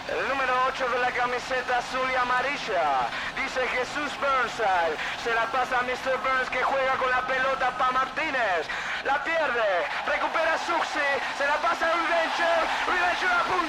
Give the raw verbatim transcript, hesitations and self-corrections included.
El número ocho de la camiseta azul y amarilla dice Jesús Burnside. Se la pasa a mister Burns, que juega con la pelota para Martínez. La pierde, recupera Suxi, se la pasa a Rivencher. Rivencher apunta.